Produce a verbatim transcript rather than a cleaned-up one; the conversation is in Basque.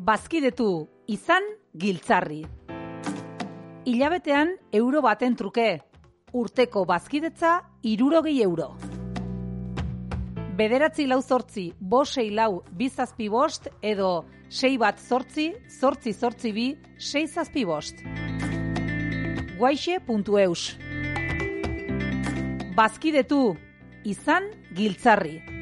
Bazkidetu, izan giltzarri. Hilabetean euro baten truke. Urteko bazkidetza hirurogei euro. Bederatzi lau zortzi, bost sei lau, bi zazpi bost edo sei bat zortzi, zortzi zortzi bi, sei zazpi bost. guaixe puntu eus. Bazkidetu, izan giltzarri.